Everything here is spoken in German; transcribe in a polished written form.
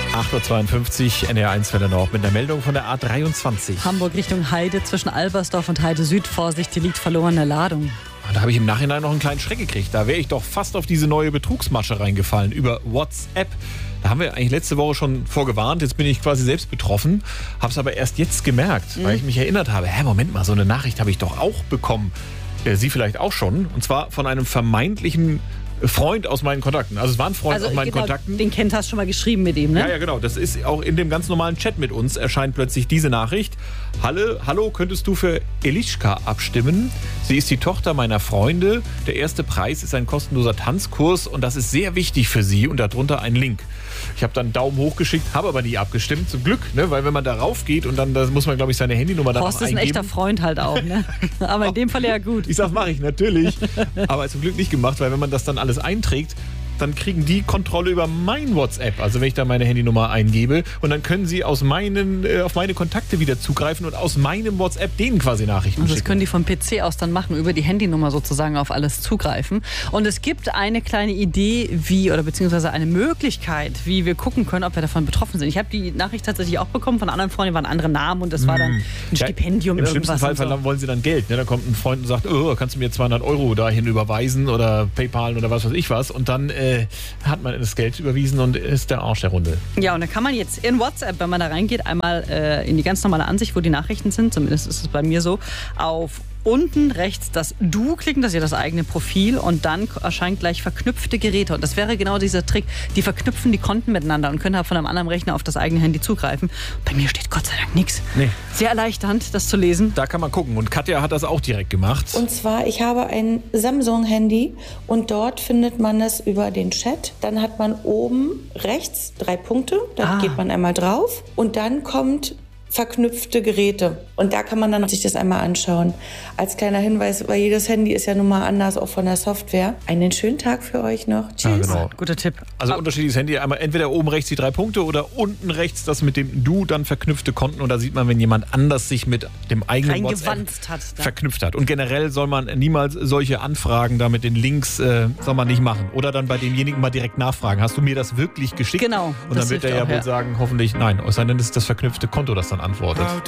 8.52 Uhr, NDR1 Welle Nord mit einer Meldung von der A23. Hamburg Richtung Heide zwischen Albersdorf und Heide Süd. Vorsicht, hier liegt verlorene Ladung. Da habe ich im Nachhinein noch einen kleinen Schreck gekriegt. Da wäre ich doch fast auf diese neue Betrugsmasche reingefallen über WhatsApp. Da haben wir eigentlich letzte Woche schon vorgewarnt. Jetzt bin ich quasi selbst betroffen. Habe es aber erst jetzt gemerkt, weil ich mich erinnert habe. Moment mal, so eine Nachricht habe ich doch auch bekommen. Sie vielleicht auch schon. Und zwar von einem vermeintlichen Freund aus meinen Kontakten. Also es war ein Freund aus meinen Kontakten. Den kennt, hast du schon mal geschrieben mit ihm, ne? Ja, genau. Das ist auch in dem ganz normalen Chat mit uns erscheint plötzlich diese Nachricht. Hallo, könntest du für Elischka abstimmen? Sie ist die Tochter meiner Freunde. Der erste Preis ist ein kostenloser Tanzkurs und das ist sehr wichtig für sie und darunter ein Link. Ich habe dann einen Daumen hoch geschickt, habe aber nie abgestimmt, zum Glück, ne? Weil wenn man da rauf geht und dann da muss man, glaube ich, seine Handynummer dann Horst noch ist ein eingeben. echter Freund halt auch, ne? Aber in dem Fall ja gut. Ich sag, mache ich natürlich. Aber zum Glück nicht gemacht, weil wenn man das dann alles einträgt, dann kriegen die Kontrolle über mein WhatsApp. Also wenn ich da meine Handynummer eingebe und dann können sie auf meine Kontakte wieder zugreifen und aus meinem WhatsApp denen quasi Nachrichten Also das schicken. können die vom PC aus dann machen, über die Handynummer sozusagen auf alles zugreifen. Und es gibt eine kleine Idee, beziehungsweise eine Möglichkeit, wie wir gucken können, ob wir davon betroffen sind. Ich habe die Nachricht tatsächlich auch bekommen von anderen Freunden, die waren andere Namen und das war dann ein Stipendium, im irgendwas. Im schlimmsten Fall wollen sie dann Geld. Ne? Da kommt ein Freund und sagt, kannst du mir 200 € dahin überweisen oder PayPal oder was weiß ich was. Und dann hat man das Geld überwiesen und ist der Arsch der Runde. Ja, und dann kann man jetzt in WhatsApp, wenn man da reingeht, einmal in die ganz normale Ansicht, wo die Nachrichten sind, zumindest ist es bei mir so, auf unten rechts das Du klicken, das ist ja das eigene Profil und dann erscheint gleich verknüpfte Geräte. Und das wäre genau dieser Trick. Die verknüpfen die Konten miteinander und können halt von einem anderen Rechner auf das eigene Handy zugreifen. Bei mir steht Gott sei Dank nichts. Nee. Sehr erleichternd, das zu lesen. Da kann man gucken. Und Katja hat das auch direkt gemacht. Und zwar, ich habe ein Samsung-Handy und dort findet man es über den Chat. Dann hat man oben rechts 3 Punkte, da geht man einmal drauf und dann kommt verknüpfte Geräte. Und da kann man dann sich das einmal anschauen. Als kleiner Hinweis, weil jedes Handy ist ja nun mal anders, auch von der Software. Einen schönen Tag für euch noch. Tschüss. Ja, genau. Guter Tipp. Also unterschiedliches Handy, einmal entweder oben rechts die 3 Punkte oder unten rechts das mit dem Du dann verknüpfte Konten. Und da sieht man, wenn jemand anders sich mit dem eigenen WhatsApp verknüpft hat. Und generell soll man niemals solche Anfragen da mit den Links soll man nicht machen. Oder dann bei demjenigen mal direkt nachfragen. Hast du mir das wirklich geschickt? Genau. Und dann wird er ja wohl sagen, hoffentlich nein. Es sei denn, es ist das verknüpfte Konto, das dann antwortet.